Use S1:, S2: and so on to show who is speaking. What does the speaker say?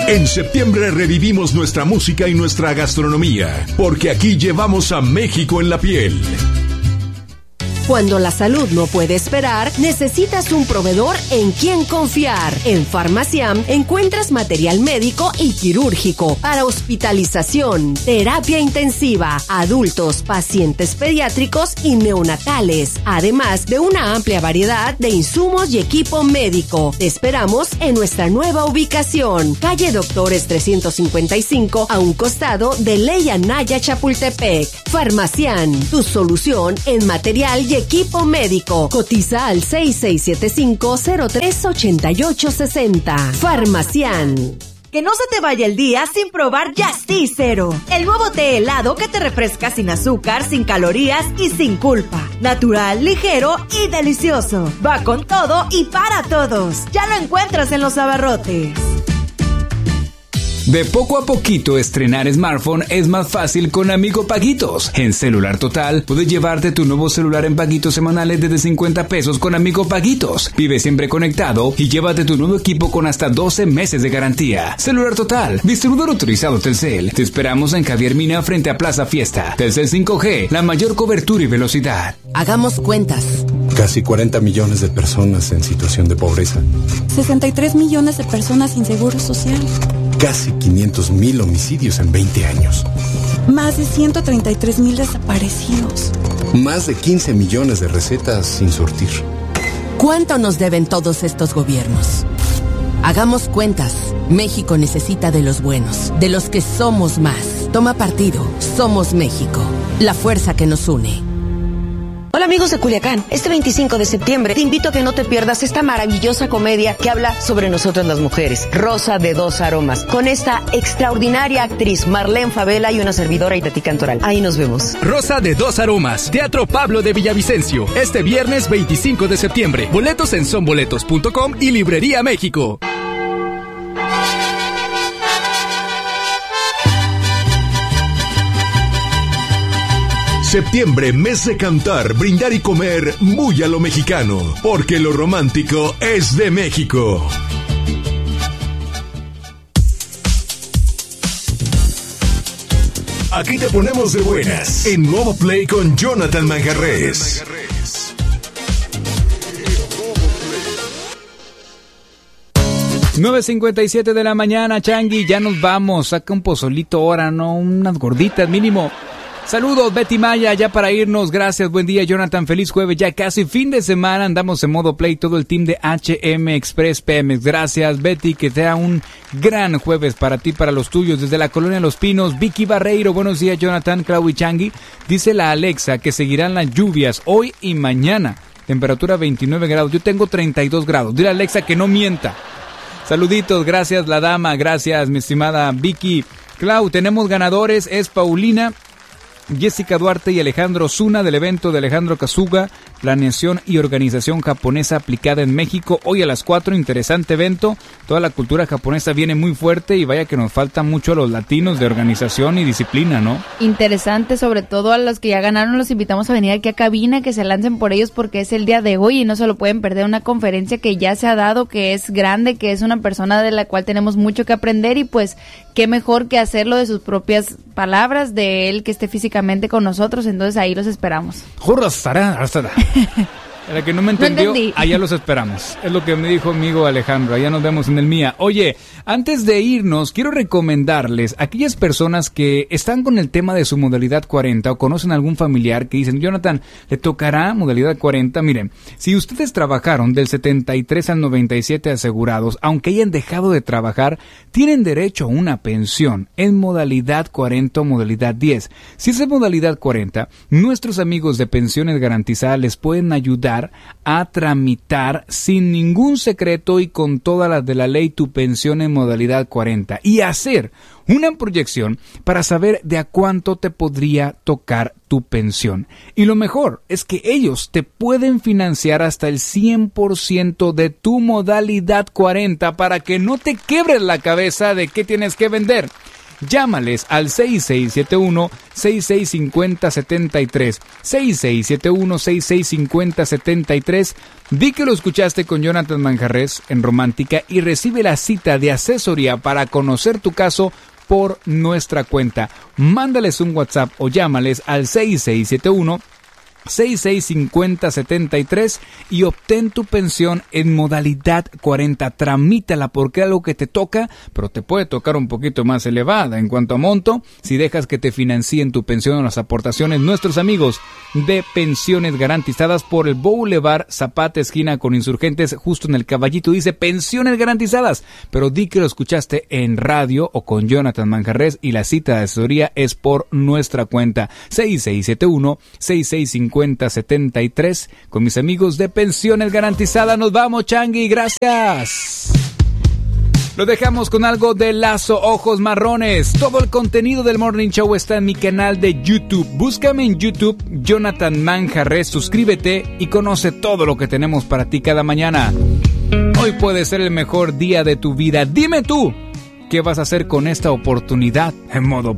S1: En septiembre revivimos nuestra música y nuestra gastronomía, porque aquí llevamos a México en la piel.
S2: Cuando la salud no puede esperar, necesitas un proveedor en quien confiar. En Farmaciam encuentras material médico y quirúrgico para hospitalización, terapia intensiva, adultos, pacientes pediátricos y neonatales, además de una amplia variedad de insumos y equipo médico. Te esperamos en nuestra nueva ubicación, calle Doctores 355, a un costado de Ley Anaya Chapultepec. Farmaciam, tu solución en material y equipo médico. Cotiza al 6675-038860. Farmaciam.
S3: Que no se te vaya el día sin probar Yasti Zero, el nuevo té helado que te refresca sin azúcar, sin calorías y sin culpa. Natural, ligero y delicioso. Va con todo y para todos. Ya lo encuentras en los abarrotes.
S4: De poco a poquito estrenar smartphone es más fácil con Amigo Paguitos. En Celular Total puedes llevarte tu nuevo celular en paguitos semanales desde 50 pesos con Amigo Paguitos. Vive siempre conectado y llévate tu nuevo equipo con hasta 12 meses de garantía. Celular Total, distribuidor autorizado Telcel. Te esperamos en Javier Mina frente a Plaza Fiesta. Telcel 5G, la mayor cobertura y velocidad.
S2: Hagamos cuentas.
S5: Casi 40 millones de personas en situación de pobreza.
S6: 63 millones de personas sin seguro social.
S5: Casi 500,000 homicidios en 20 años.
S6: Más de 133,000 desaparecidos.
S5: Más de 15 millones de recetas sin surtir.
S2: ¿Cuánto nos deben todos estos gobiernos? Hagamos cuentas. México necesita de los buenos, de los que somos más. Toma partido. Somos México. La fuerza que nos une.
S7: Hola amigos de Culiacán, este 25 de septiembre te invito a que no te pierdas esta maravillosa comedia que habla sobre nosotras las mujeres, Rosa de Dos Aromas, con esta extraordinaria actriz Marlene Favela y una servidora Itatí Cantoral. Ahí nos vemos.
S8: Rosa de Dos Aromas, Teatro Pablo de Villavicencio, este viernes 25 de septiembre. Boletos en sonboletos.com y Librería México.
S1: Septiembre, mes de cantar, brindar y comer muy a lo mexicano, porque lo romántico es de México. Aquí te ponemos de buenas en Nuevo Play con Jonathan Manjarrés.
S4: 9:57 de la mañana, Changi, ya nos vamos. Saca un pozolito ahora, ¿no? Unas gorditas mínimo. Saludos, Betty Maya, ya para irnos. Gracias, buen día, Jonathan. Feliz jueves, ya casi fin de semana. Andamos en modo play, todo el team de HM Express Pemex. Gracias, Betty, que sea un gran jueves para ti, para los tuyos. Desde la Colonia Los Pinos, Vicky Barreiro. Buenos días, Jonathan, Clau y Changi. Dice la Alexa que seguirán las lluvias hoy y mañana. Temperatura 29 grados. Yo tengo 32 grados. Dile a Alexa que no mienta. Saluditos, gracias, la dama. Gracias, mi estimada Vicky. Clau, tenemos ganadores. Es Paulina, Jessica Duarte y Alejandro Zuna del evento de Alejandro Kazuga, planeación y organización japonesa aplicada en México. Hoy a las 4, interesante evento. Toda la cultura japonesa viene muy fuerte y vaya que nos falta mucho a los latinos de organización y disciplina, ¿no?
S9: Interesante, sobre todo a los que ya ganaron, los invitamos a venir aquí a cabina, que se lancen por ellos porque es el día de hoy y no se lo pueden perder. Una conferencia que ya se ha dado, que es grande, que es una persona de la cual tenemos mucho que aprender y pues qué mejor que hacerlo de sus propias palabras, de él que esté físicamente con nosotros. Entonces ahí los esperamos. La que no me entendió, allá los esperamos. Es lo que me dijo amigo Alejandro, allá nos vemos en el MIA. Oye, antes de irnos, quiero recomendarles a aquellas personas que están con el tema de su modalidad 40 o conocen a algún familiar que dicen, Jonathan, ¿le tocará modalidad 40? Miren, si ustedes trabajaron del 73 al 97 asegurados, aunque hayan dejado de trabajar, tienen derecho a una pensión en modalidad 40 o modalidad 10. Si es en modalidad 40, nuestros amigos de Pensiones Garantizadas les pueden ayudar a tramitar sin ningún secreto y con todas las de la ley tu pensión en modalidad 40 y hacer una proyección para saber de a cuánto te podría tocar tu pensión. Y lo mejor es que ellos te pueden financiar hasta el 100% de tu modalidad 40 para que no te quiebres la cabeza de qué tienes que vender.
S4: Llámales al 6671-6650-73. 6671-6650-73. Di que lo escuchaste con Jonathan Manjarres en Romántica y recibe la cita de asesoría para conocer tu caso por nuestra cuenta. Mándales un WhatsApp o llámales al 6671-6650-73 y obtén tu pensión en modalidad 40. Tramítala porque es algo que te toca, pero te puede tocar un poquito más elevada en cuanto a monto si dejas que te financien tu pensión o las aportaciones nuestros amigos de Pensiones Garantizadas por el Boulevard Zapata, esquina con Insurgentes, justo en el Caballito. Dice Pensiones Garantizadas, pero di que lo escuchaste en radio o con Jonathan Manjarres y la cita de asesoría es por nuestra cuenta. 6671-6650-73 con mis amigos de Pensiones Garantizadas. Nos vamos, Changi, gracias. Lo dejamos con algo de Lazo Ojos Marrones. Todo el contenido del Morning Show está en mi canal de YouTube. Búscame en YouTube, Jonathan Manjarres, suscríbete y conoce todo lo que tenemos para ti cada mañana. Hoy puede ser el mejor día de tu vida. Dime tú, ¿qué vas a hacer con esta oportunidad en modo